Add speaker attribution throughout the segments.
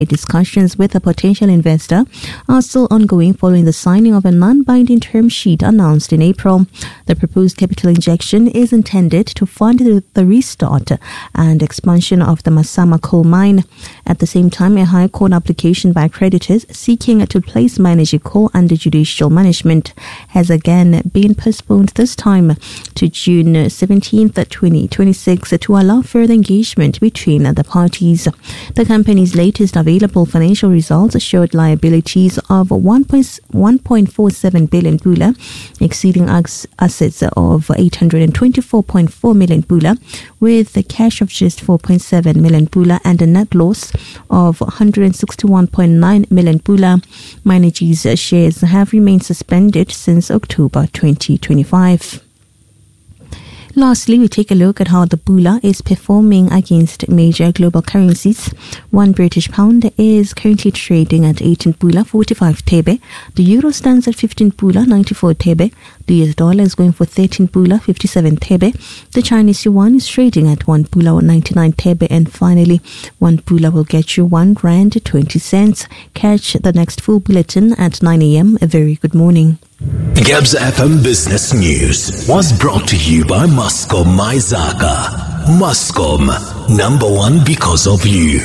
Speaker 1: Discussions with a potential investor are still ongoing following the signing of a non-binding term sheet announced in April. The proposed capital injection is intended to fund the restart and expansion of the Masama coal mine. At the same time, a High Court application by creditors seeking to place Minergie Coal under judicial management has again been postponed, this time to June 17th, 2026, to allow further engagement between the parties. The company's latest available financial results showed liabilities of 1.47 billion pula, exceeding assets of 824.4 million pula, with a cash of just 4.7 million pula and a net loss of 161.9 million pula. Minergie's shares have remained suspended since October 2025. Lastly, we take a look at how the pula is performing against major global currencies. One British pound is currently trading at 18 pula 45 thebe. The euro stands at 15 pula 94 thebe. The US dollar is going for 13 pula 57 thebe. The Chinese yuan is trading at 1 pula 99 thebe. And finally, 1 pula will get you 1 rand 20 cents. Catch the next full bulletin at 9 a.m. A very good morning.
Speaker 2: Gabs FM Business News was brought to you by Muscom Maizaka. Muscom, #1 because of you.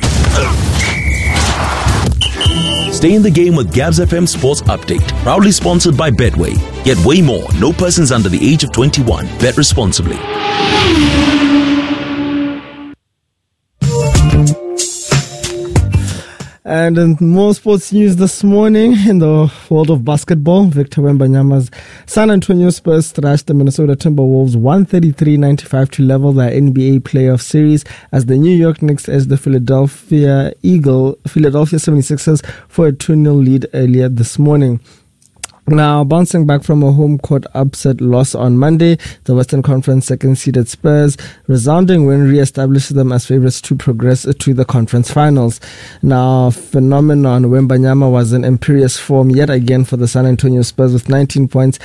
Speaker 2: Stay in the game with Gabs FM Sports Update. Proudly sponsored by Betway. Get way more. No persons under the age of 21. Bet responsibly.
Speaker 3: And in more sports news this morning, in the world of basketball, Victor Wembanyama's San Antonio Spurs thrashed the Minnesota Timberwolves 133-95 to level their NBA playoff series as the New York Knicks edged the Philadelphia 76ers for a 2-0 lead earlier this morning. Now, bouncing back from a home court upset loss on Monday, the Western Conference second-seeded Spurs' resounding win re-establishes them as favorites to progress to the conference finals. Now, phenomenon Wembanyama was in imperious form yet again for the San Antonio Spurs with 19 points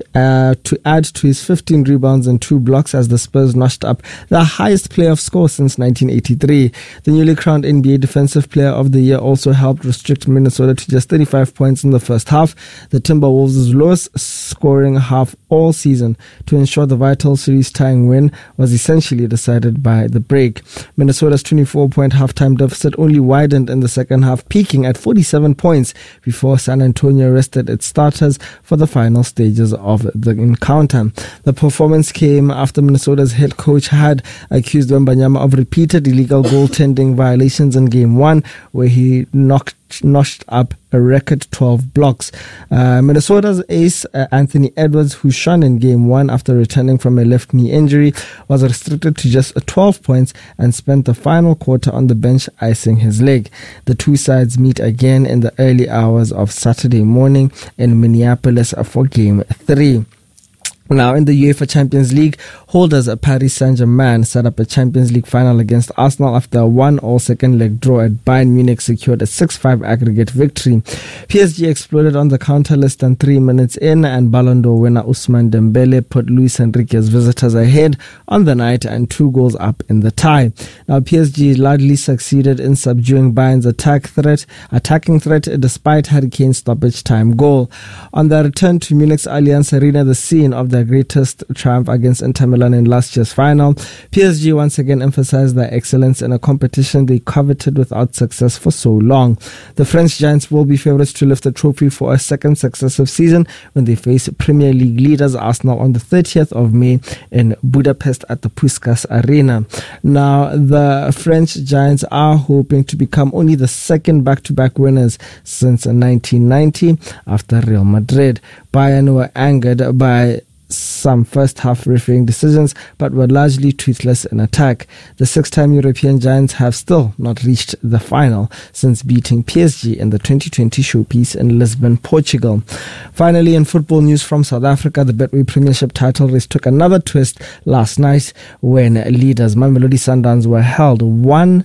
Speaker 3: to add to his 15 rebounds and 2 blocks as the Spurs notched up the highest playoff score since 1983. The newly crowned NBA Defensive Player of the Year also helped restrict Minnesota to just 35 points in the first half. The Timberwolves' lowest scoring half all season to ensure the vital series-tying win was essentially decided by the break. Minnesota's 24-point halftime deficit only widened in the second half, peaking at 47 points before San Antonio rested its starters for the final stages of the encounter. The performance came after Minnesota's head coach had accused Wembanyama of repeated illegal goaltending violations in Game 1, where he notched up a record 12 blocks. Minnesota's ace Anthony Edwards, who shone in Game 1 after returning from a left knee injury, was restricted to just 12 points and spent the final quarter on the bench icing his leg. The two sides meet again in the early hours of Saturday morning in Minneapolis for Game 3. Now, in the UEFA Champions League, holders Paris Saint-Germain set up a Champions League final against Arsenal after a 1-1 second-leg draw at Bayern Munich secured a 6-5 aggregate victory. PSG exploded on the counter less than 3 minutes in, and Ballon d'Or winner Ousmane Dembele put Luis Enrique's visitors ahead on the night and 2 goals up in the tie. Now, PSG largely succeeded in subduing Bayern's attacking threat despite Harry Kane's stoppage time goal. On their return to Munich's Allianz Arena, the scene of their greatest triumph against Inter Milan in last year's final, PSG once again emphasized their excellence in a competition they coveted without success for so long. The French Giants will be favorites to lift the trophy for a second successive season when they face Premier League leaders Arsenal on the 30th of May in Budapest at the Puskás Arena. Now, the French Giants are hoping to become only the second back-to-back winners since 1990 after Real Madrid. Bayern were angered by some first half refereeing decisions but were largely toothless in attack. The 6-time European Giants have still not reached the final since beating PSG in the 2020 showpiece in Lisbon, Portugal. Finally, in football news from South Africa, the Betway Premiership title race took another twist last night when leaders Mamelodi Sundowns were held 1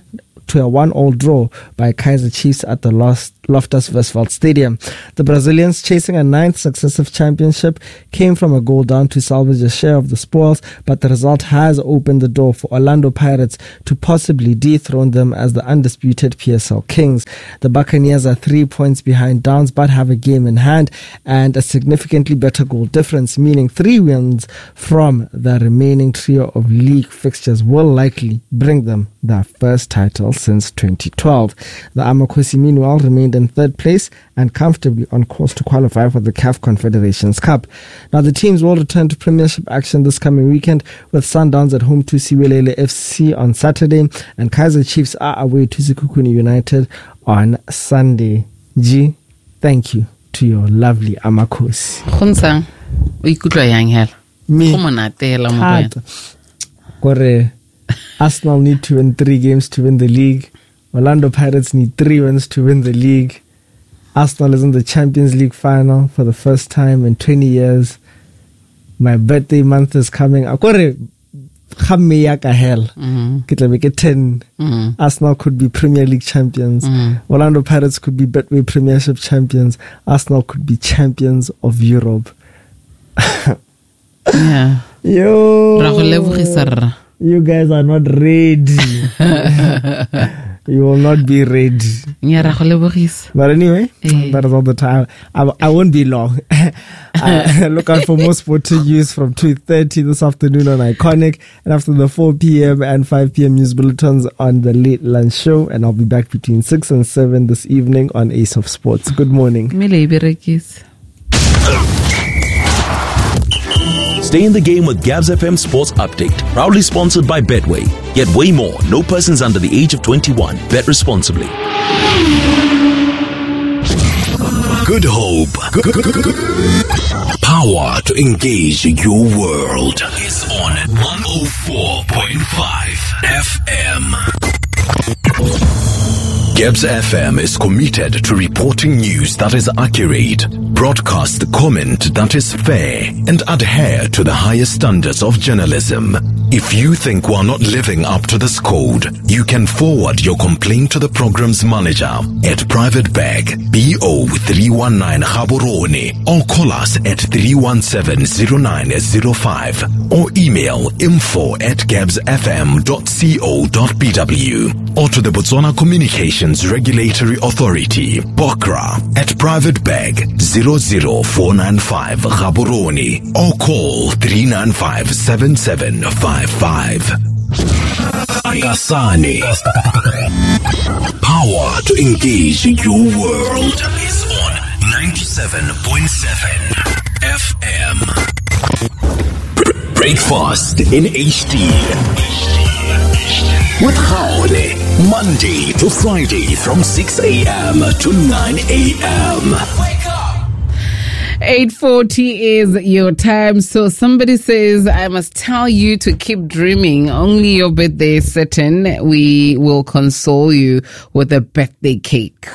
Speaker 3: to a 1-1 draw by Kaizer Chiefs at the Loftus Versfeld Stadium. The Brazilians, chasing a 9th successive championship, came from a goal down to salvage a share of the spoils, but the result has opened the door for Orlando Pirates to possibly dethrone them as the undisputed PSL Kings. The Buccaneers are 3 points behind Downs but have a game in hand and a significantly better goal difference, meaning 3 wins from the remaining trio of league fixtures will likely bring them their first title since 2012. The Amakosi, meanwhile, remained in 3rd place and comfortably on course to qualify for the CAF Confederations Cup. Now, the teams will return to Premiership action this coming weekend, with Sundowns at home to Siwelele FC on Saturday and Kaizer Chiefs are away to Sekhukhune United on Sunday. G, thank you to your lovely Amakosi.
Speaker 4: Khonsang, o ikutlwa yang hela?
Speaker 3: Me.
Speaker 4: Go monatela mo go.
Speaker 3: Kore Arsenal need to win 3 games to win the league. Orlando Pirates need 3 wins to win the league. Arsenal is in the Champions League final for the first time in 20 years. My birthday month is coming. Kore khamme ya ka hell. Ke tla be ke 10. Arsenal could be Premier League champions. Orlando Pirates could be Betway Premiership champions. Arsenal could be champions of Europe.
Speaker 4: Yeah.
Speaker 3: Yo. You guys are not ready. You will not be ready. But anyway, that is all the time. I won't be long. Look out for more sporting news from 2:30 this afternoon on Iconic, and after the 4 p.m. and 5 p.m. news bulletins on the Late Lunch Show. And I'll be back between 6 and 7 this evening on Ace of Sports. Good morning.
Speaker 2: Stay in the game with Gabs FM Sports Update. Proudly sponsored by Betway. Get way more. No persons under the age of 21. Bet responsibly. Good Hope. Power to engage your world is on 104.5 FM. Gabs FM is committed to reporting news that is accurate, broadcast comment that is fair, and adhere to the highest standards of journalism. If you think we're not living up to this code, you can forward your complaint to the program's manager at Private Bag BO 319 Gaborone, or call us at 317-0905 or email info@gabsfm.co.bw or to the Botswana Communications Regulatory Authority, BOKRA, at Private Bag 00495 Gaborone, or call 395-7755. Kasane. Power to engage your world is on 97.7 FM. Breakfast in HD. With Gaone, Monday to Friday from 6 a.m. to 9 a.m.
Speaker 4: 8:40 is your time. So somebody says, I must tell you to keep dreaming. Only your birthday is certain. We will console you with a birthday cake.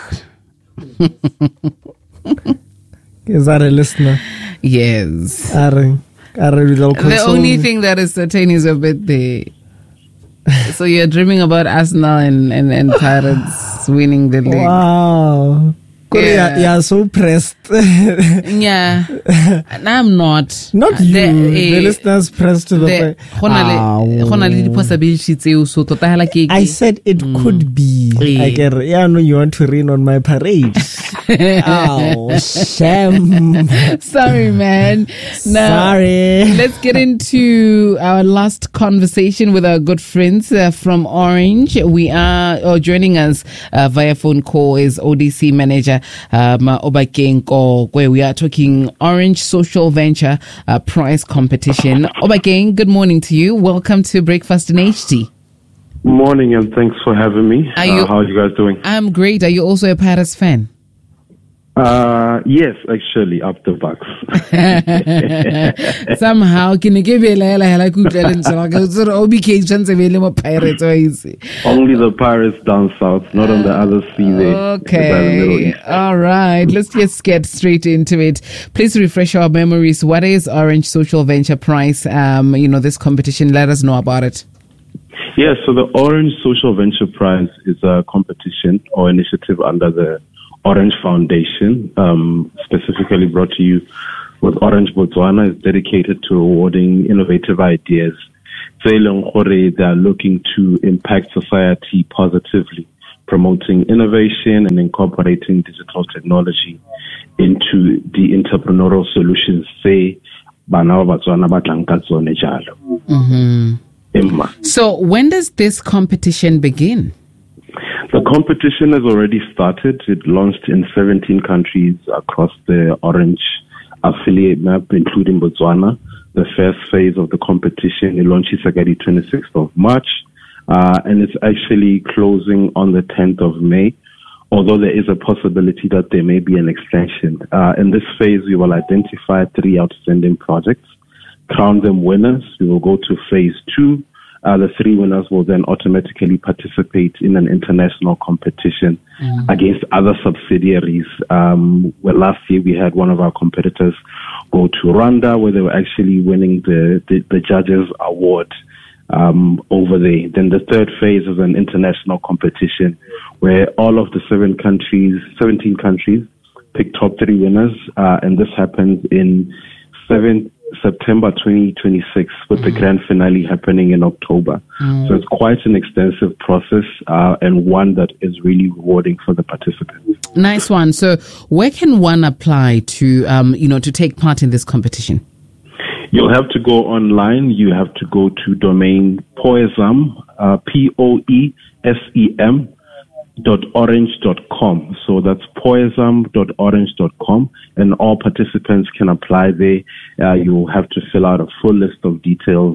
Speaker 3: Is that a listener?
Speaker 4: Yes.
Speaker 3: The
Speaker 4: only thing that is certain is your birthday. So you're dreaming about Arsenal and Pirates winning the league.
Speaker 3: Wow. Yeah, so pressed.
Speaker 4: Yeah. I'm not.
Speaker 3: Not you. The listeners pressed to the point. I said it could be. I know you want to rain on my parade. Oh, shame.
Speaker 4: Sorry, man. Now,
Speaker 3: sorry.
Speaker 4: Let's get into our last conversation with our good friends from Orange. We are joining us via phone call is ODC manager Obakeng, where we are talking Orange Social Venture Prize Competition. Obakeng, good morning to you. Welcome to Breakfast in HD.
Speaker 5: Morning, and thanks for having me. How are you guys doing?
Speaker 4: I'm great. Are you also a Pirates fan?
Speaker 5: Yes, actually, up the Bucks.
Speaker 4: Somehow, can you give me Pirates?
Speaker 5: Only the Pirates down south, not on the other sea there.
Speaker 4: Okay, all right. Let's just get straight into it. Please refresh our memories. What is Orange Social Venture Prize? This competition. Let us know about it.
Speaker 5: Yeah, so the Orange Social Venture Prize is a competition or initiative under the Orange Foundation, specifically brought to you with Orange Botswana. Is dedicated to rewarding innovative ideas. They are looking to impact society positively, promoting innovation and incorporating digital technology into the entrepreneurial solutions.
Speaker 4: So when does this competition begin?
Speaker 5: The competition has already started. It launched in 17 countries across the Orange affiliate map, including Botswana. The first phase of the competition, it launches again the 26th of March, and it's actually closing on the 10th of May, although there is a possibility that there may be an extension. In this phase, we will identify 3 outstanding projects, crown them winners. We will go to phase 2. The 3 winners will then automatically participate in an international competition against other subsidiaries. Well, last year we had one of our competitors go to Rwanda, where they were actually winning the judges award over there. Then the third phase is an international competition where all of the 17 countries pick top 3 winners, and this happens in September 2026, with the grand finale happening in October. So it's quite an extensive process, and one that is really rewarding for the participants.
Speaker 4: Nice one. So where can one apply to, to take part in this competition?
Speaker 5: You'll have to go online. You have to go to domain Poesam, poesem.orange.com. So that's poesam.orange.com, and all participants can apply there. You have to fill out a full list of details.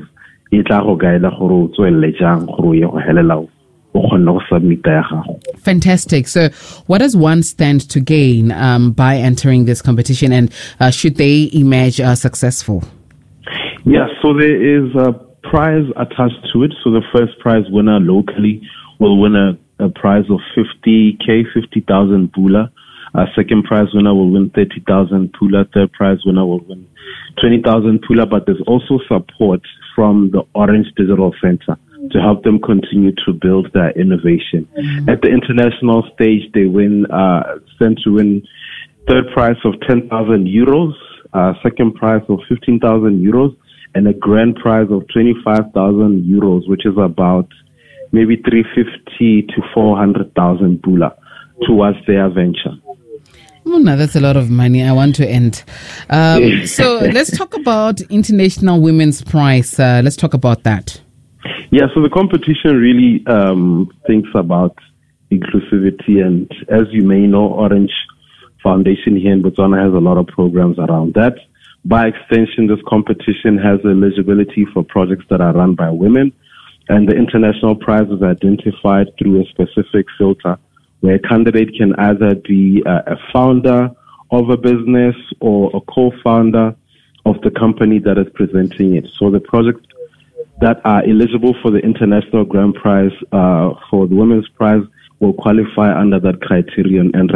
Speaker 4: Fantastic. So what does one stand to gain by entering this competition, and should they emerge successful?
Speaker 5: Yeah, so there is a prize attached to it. So the first prize winner locally will win a prize of 50,000 pula. Second prize winner will win 30,000 pula. Third prize winner will win 20,000 pula. But there's also support from the Orange Digital Center to help them continue to build their innovation. At the international stage, they stand to win third prize of 10,000 euros, second prize of 15,000 euros, and a grand prize of 25,000 euros, which is about maybe 350 to 400,000 pula towards their venture.
Speaker 4: Oh, no, that's a lot of money. I want to end. So let's talk about International Women's Prize. Let's talk about that.
Speaker 5: Yeah, so the competition really thinks about inclusivity, and as you may know, Orange Foundation here in Botswana has a lot of programs around that. By extension, this competition has eligibility for projects that are run by women, and the international prize is identified through a specific filter where a candidate can either be a founder of a business or a co-founder of the company that is presenting it. So the projects that are eligible for the international grand prize for the women's prize will qualify under that criterion. And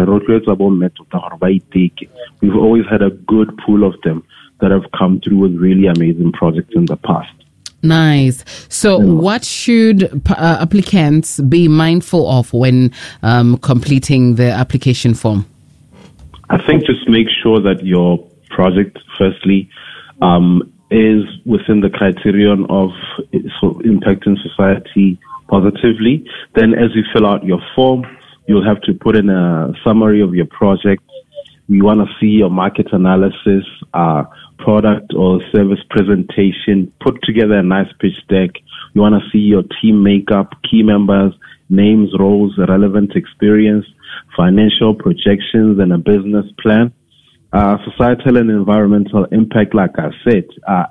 Speaker 5: we've always had a good pool of them that have come through with really amazing projects in the past.
Speaker 4: Nice. So what should applicants be mindful of when completing the application form?
Speaker 5: I think just make sure that your project, firstly, is within the criterion of impacting society positively. Then as you fill out your form, you'll have to put in a summary of your project. We want to see your market analysis, product or service presentation, put together a nice pitch deck. You want to see your team makeup, key members, names, roles, relevant experience, financial projections, and a business plan. Societal and environmental impact, like I said, how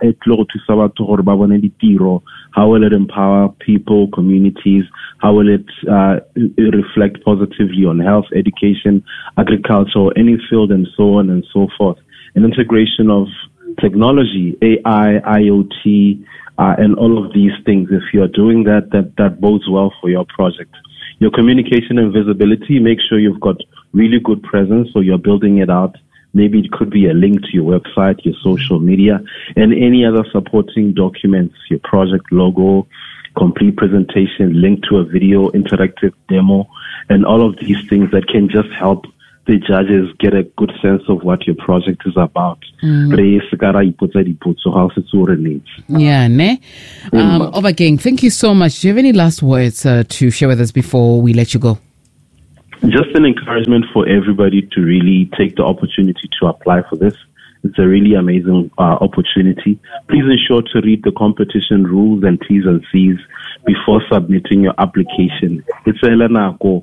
Speaker 5: will it empower people, communities? How will it reflect positively on health, education, agriculture, any field, and so on and so forth? An integration of technology, AI, IoT, and all of these things. If you're doing that bodes well for your project. Your communication and visibility, make sure you've got really good presence, so you're building it out. Maybe it could be a link to your website, your social media, and any other supporting documents, your project logo, complete presentation, link to a video, interactive demo, and all of these things that can just help the judges get a good sense of what your project is about.
Speaker 4: Yeah, ne? Obakeng, thank you so much. Do you have any last words to share with us before we let you go?
Speaker 5: Just an encouragement for everybody to really take the opportunity to apply for this. It's a really amazing opportunity. Please ensure to read the competition rules and T's and C's before submitting your application. It's a go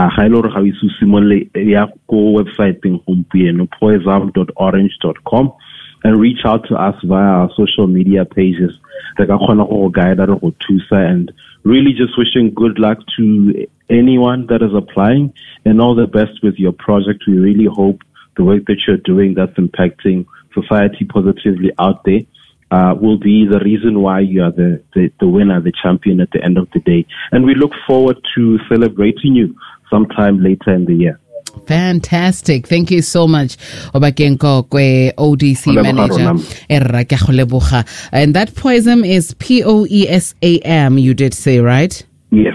Speaker 5: website poesam.orange.com and reach out to us via our social media pages. And really just wishing good luck to anyone that is applying and all the best with your project. We really hope the work that you're doing that's impacting society positively out there will be the reason why you are the winner, the champion at the end of the day. And we look forward to celebrating you sometime later in the year.
Speaker 4: Fantastic. Thank you so much, Obakeng Kokwe, ODC manager. And that Poesam is POESAM, you did say, right?
Speaker 5: Yes,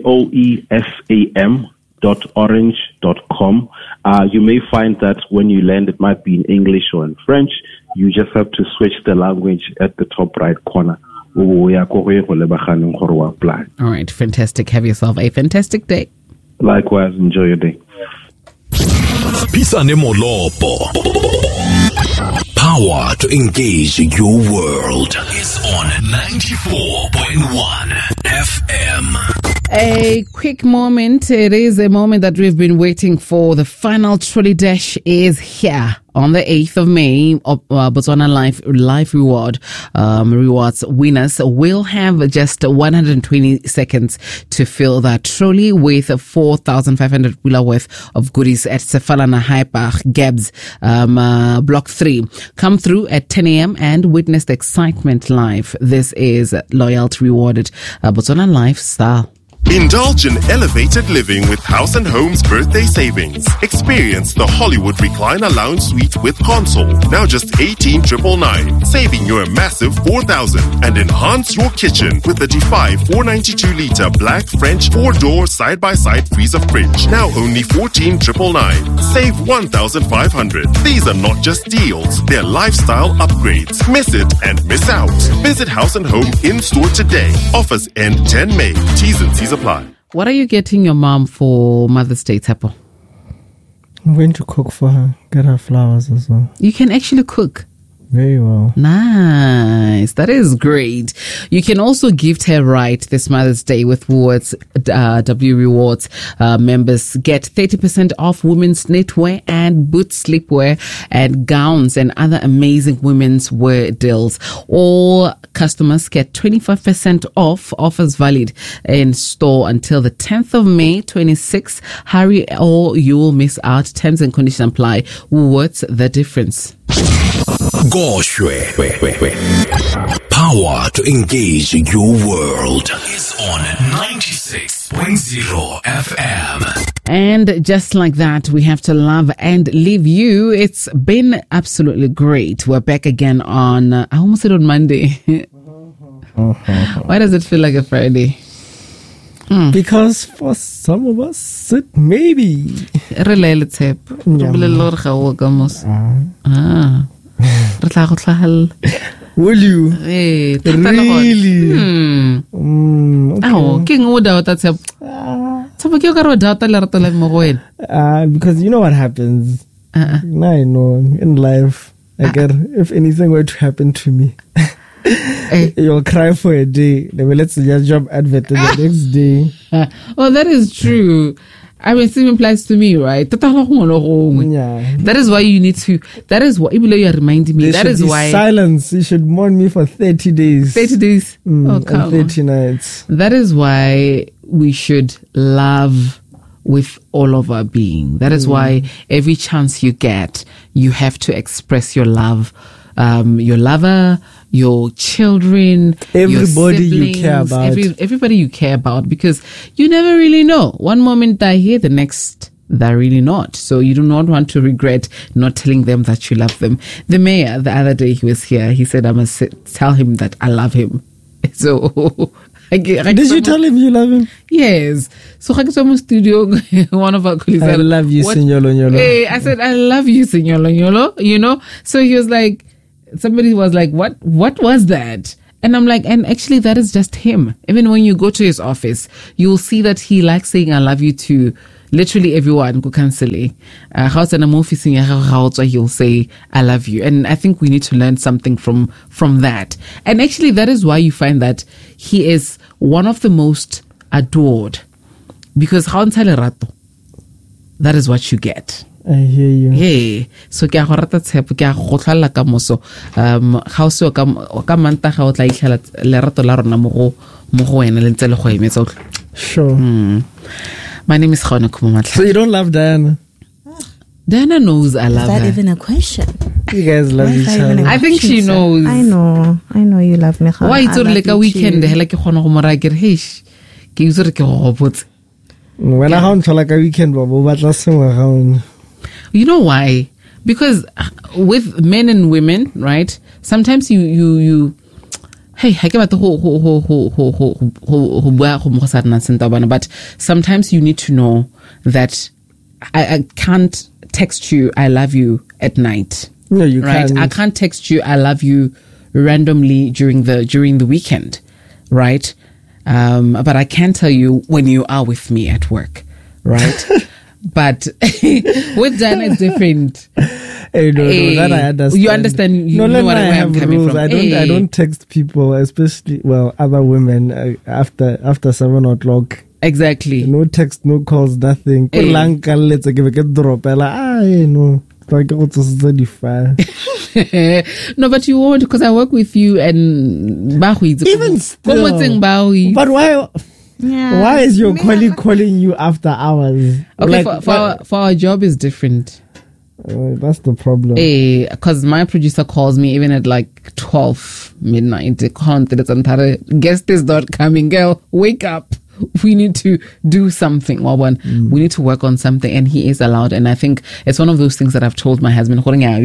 Speaker 5: POESAM.orange.com. You may find that when you land, it might be in English or in French. You just have to switch the language at the top right corner. All
Speaker 4: right, fantastic. Have yourself a fantastic day.
Speaker 5: Likewise, enjoy your day.
Speaker 2: Pisane Molopo. Power to engage your world is on 94.1 FM.
Speaker 4: A quick moment. It is a moment that we've been waiting for. The final trolley dash is here on the 8th of May. Botswana Life Rewards winners will have just 120 seconds to fill that trolley with 4,500 wheeler worth of goodies at Sefalana Hyper Gabs Block 3. Come through at 10 a.m. and witness the excitement live. This is Loyalty Rewarded Botswana Lifestyle.
Speaker 6: Indulge in elevated living with House & Home's birthday savings. Experience the Hollywood Recliner Lounge Suite with console, now just $18,999, saving you a massive $4,000. And enhance your kitchen with the Defy 492-liter Black French 4-door side-by-side freezer fridge, now only $14,999, save $1,500. These are not just deals, they're lifestyle upgrades. Miss it and miss out. Visit House & Home in-store today. Offers end 10 May. T's and C's apply.
Speaker 4: What are you getting your mom for Mother's Day, Tapo?
Speaker 3: I'm going to cook for her, get her flowers as well.
Speaker 4: You can actually cook.
Speaker 3: Very well.
Speaker 4: Nice. That is great. You can also gift her right this Mother's Day with Woolworths W Rewards members. Get 30% off women's knitwear and boots, sleepwear and gowns and other amazing women's wear deals. All customers get 25% off. Offers valid in store until the 10th of May 26. Hurry or you will miss out. Terms and conditions apply. Woolworths, the difference.
Speaker 2: Goshwe. Power to engage your world is on 96.0 FM.
Speaker 4: And just like that, we have to love and leave you. It's been absolutely great. We're back again on, I almost said on Monday. Why does it feel like a Friday?
Speaker 3: Because for some of us, it may be. Will you? Really? Because you know what happens. Now I know in life, if anything were to happen to me, you'll cry for a day. They will let your job advert the next day.
Speaker 4: Well, that is true. I mean, same applies to me, right?
Speaker 3: Yeah.
Speaker 4: That is why you need to. That is what, even though you are reminding me, that is why.
Speaker 3: Silence. You should mourn me for 30 days.
Speaker 4: 30 days?
Speaker 3: And 30 nights.
Speaker 4: That is why we should love with all of our being. That is why every chance you get, you have to express your love. Your lover, your children,
Speaker 3: everybody
Speaker 4: your
Speaker 3: you care about.
Speaker 4: Everybody you care about, because you never really know. One moment they're here, the next they're really not. So you do not want to regret not telling them that you love them. The mayor, the other day he was here, he said, I must tell him that I love him. So
Speaker 3: Did you tell him you love him?
Speaker 4: Yes. So I came to studio. One of our colleagues
Speaker 3: I
Speaker 4: said,
Speaker 3: love you, Senor Lonyolo.
Speaker 4: Hey, I said, I love you, Senor Lonyolo. You know? So he was like, somebody was like, what was that? And I'm like, and actually that is just him. Even when you go to his office, you'll see that he likes saying I love you to literally everyone. Go cancel. He'll say I love you. And I think we need to learn something from that. And actually that is why you find that he is one of the most adored. Because that is what you get.
Speaker 3: I hear you.
Speaker 4: Yeah. So ke a go rata tshepo ke a go tlhalla ka moso ga o se ka manta ga o tla itlhela lerato la rona mo go wena le ntse le go emetsa.
Speaker 3: Sure.
Speaker 4: My name is Khona Kumamatla.
Speaker 3: So you don't love Diana?
Speaker 4: Diana knows I love
Speaker 1: Is that
Speaker 4: her.
Speaker 1: even a question?
Speaker 3: You guys love each other.
Speaker 4: I think she knows.
Speaker 1: I know you love me.
Speaker 4: Why it's like a weekend hela ke khona go mora ke re heish ke itse re ke go botse.
Speaker 3: When I found like a weekend,
Speaker 4: You know why? Because with men and women, right? Sometimes you hey, but sometimes you need to know that I can't text you I love you at night.
Speaker 3: No, you
Speaker 4: right?
Speaker 3: can't.
Speaker 4: I can't text you I love you randomly during the weekend, right? But I can tell you when you are with me at work, right? But with Diana it's different.
Speaker 3: Hey, no, that I understand.
Speaker 4: You understand? You know where I'm coming
Speaker 3: rules.
Speaker 4: from.
Speaker 3: I don't text people, especially other women after 7 o'clock.
Speaker 4: Exactly.
Speaker 3: No text, no calls, nothing.
Speaker 4: Hey.
Speaker 3: No.
Speaker 4: No, but you won't because I work with you and
Speaker 3: Even still. But why?
Speaker 1: Yeah.
Speaker 3: Why is your colleague calling you after hours?
Speaker 4: Okay, for our job is different.
Speaker 3: That's the problem.
Speaker 4: Because my producer calls me even at like 12 midnight. Guest is not coming, girl. Wake up. We need to do something. We need to work on something, and he is allowed. And I think it's one of those things that I've told my husband.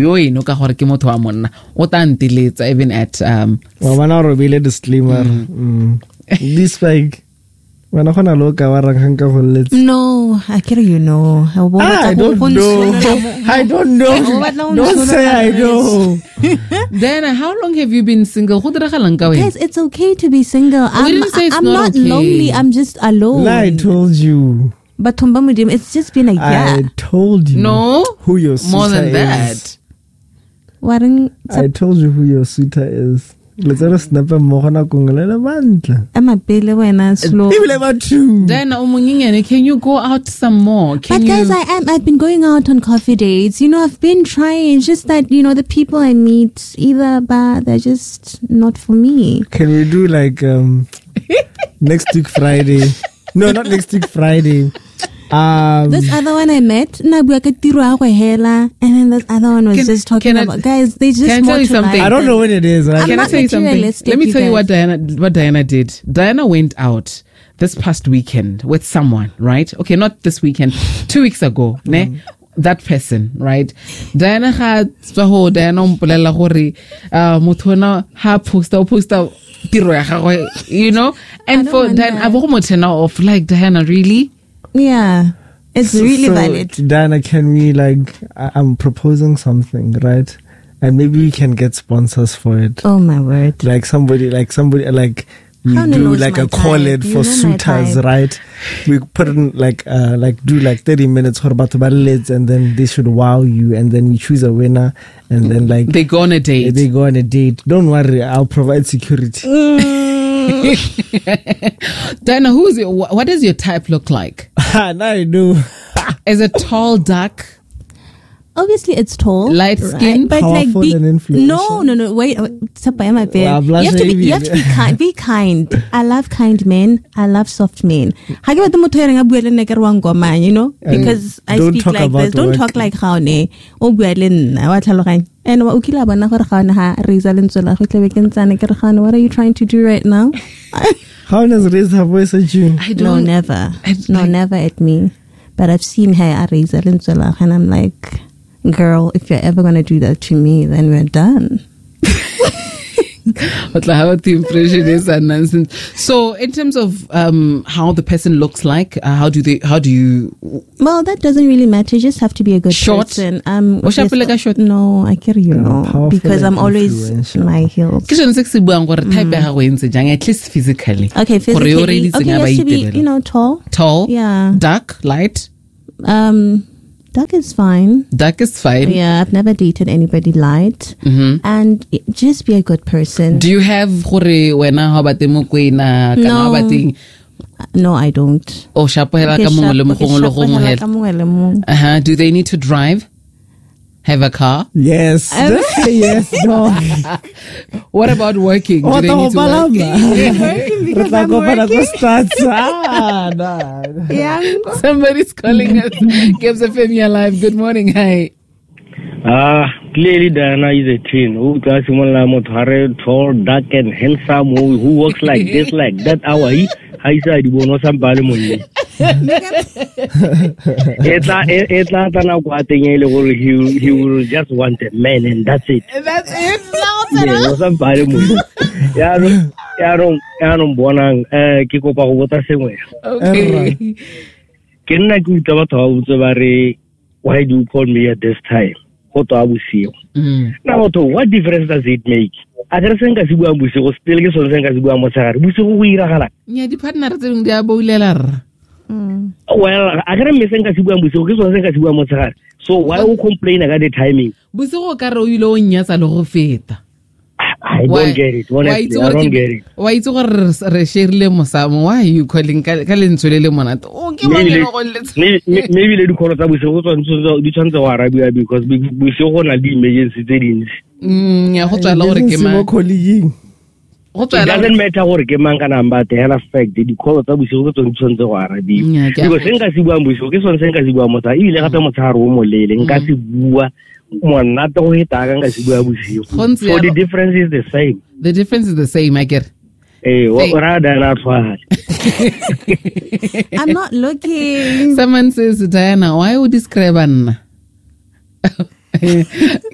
Speaker 4: Even at
Speaker 3: well, when I reveal a disclaimer, this like.
Speaker 1: No, I care you know.
Speaker 3: I don't know. I don't know. Don't say I know.
Speaker 4: Diana, how long have you been single?
Speaker 1: Guys, it's okay to be single.
Speaker 4: We didn't say it's
Speaker 1: I'm
Speaker 4: not
Speaker 1: not
Speaker 4: okay.
Speaker 1: lonely. I'm just alone.
Speaker 3: I told you.
Speaker 1: But Tumba Mudim, it's just been a year.
Speaker 3: I told you.
Speaker 4: No,
Speaker 3: who your suitor
Speaker 4: more than
Speaker 3: is.
Speaker 4: that.
Speaker 3: I told you who your suitor is. Let's snap a mohana kungalele bandla.
Speaker 1: I'm a pele when I slow.
Speaker 3: People ever true.
Speaker 4: Diana, can you go out some more?
Speaker 1: But guys, I've been going out on coffee dates. You know, I've been trying. It's just that, you know, the people I meet they're just not for me.
Speaker 3: Can we do like next week Friday? No, not next week Friday.
Speaker 1: This other one I met, and then this other one was just talking about guys. They just
Speaker 4: can I tell you something?
Speaker 3: I don't know when it is. Right?
Speaker 4: Can I tell you something? Let me tell you what Diana did. Diana went out this past weekend with someone, right? Okay, not this weekend. 2 weeks ago, ne? That person, right? Diana had Diana mpolela gore motho na ha poster tiro ya gagwe, you know? And for Diana, abo go motena of like Diana, really?
Speaker 1: Yeah, it's really valid.
Speaker 3: Diana, can we I'm proposing something, right? And maybe we can get sponsors for it.
Speaker 1: Oh my word!
Speaker 3: Like somebody we do like a call it for suitors, right? We put in do 30 minutes for lids, and then they should wow you, and then we choose a winner, and then
Speaker 4: they go on a date.
Speaker 3: Don't worry, I'll provide security.
Speaker 4: Diana, what does your type look like?
Speaker 3: Now I know.
Speaker 4: Is it tall, dark?
Speaker 1: Obviously, it's tall,
Speaker 4: light skin,
Speaker 1: right? But
Speaker 3: powerful and influential.
Speaker 1: No. Wait, you have to be kind. Be kind. I love kind men. I love soft men. You know, because I speak like this. Don't talk like how ne. And what are you trying to do right now?
Speaker 3: How does raise her voice at you?
Speaker 1: No, never. Never at me. But I've seen her raise and I'm like, girl, if you're ever going to do that to me, then we're done.
Speaker 4: But like, how the impression is and nonsense. So, in terms of how the person looks like, how do you?
Speaker 1: Well, that doesn't really matter. You just have to be a good
Speaker 4: Short?
Speaker 1: person.
Speaker 4: Short?
Speaker 1: No, I carry you know because I'm always in my heels.
Speaker 4: Type at least physically.
Speaker 1: Okay, physically. Okay, you have to be, tall.
Speaker 4: Tall.
Speaker 1: Yeah.
Speaker 4: Dark, light.
Speaker 1: Dark is fine.
Speaker 4: Dark is fine.
Speaker 1: Yeah, I've never dated anybody light. And just be a good person.
Speaker 4: Do you have
Speaker 1: No, I don't.
Speaker 4: Oh, do they need to drive? Have a car?
Speaker 3: Yes. Yes, dog.
Speaker 4: What about working? Do they need to work?
Speaker 1: Working because I'm working.
Speaker 4: Somebody's calling us. Gives a Femi alive. Good morning. Hi.
Speaker 7: Clearly Diana is a teen who does tall, dark and handsome, who works like this, like that. I said, you will not somebody money. He will just want a man and that's it.
Speaker 4: That's it.
Speaker 7: Yeah, somebody money.
Speaker 4: Okay.
Speaker 7: Why do you call me at this time? Now, what difference does it make? I don't think I still get something as well.
Speaker 4: Yeah, the partner
Speaker 7: well, I can't miss so why you complain about the timing? I don't get it. Honestly, I don't get it.
Speaker 4: Why are you calling?
Speaker 7: Maybe they do call us because we saw one of the emergency things. It doesn't matter what man can but they have effect. They call it because so the difference is the same.
Speaker 4: The difference is the same, I get.
Speaker 7: Hey, what rather not for
Speaker 1: I'm not looking.
Speaker 4: Someone says, Diana, why would you describe Anna? Thank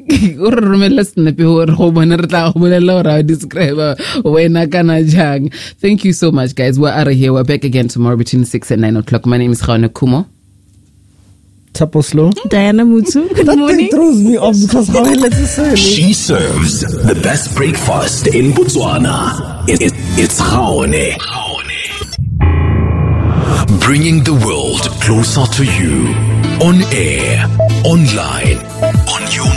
Speaker 4: you so much, guys. We're out of here. We're back again tomorrow between 6 and 9 o'clock. My name is Khana Kumo.
Speaker 3: Taposlo.
Speaker 1: Diana Mutsu. Good morning.
Speaker 3: That throws me off because how unnecessarily.
Speaker 2: She serves the best breakfast in Botswana. It's Haone. Bringing the world closer to you. On air, online, on your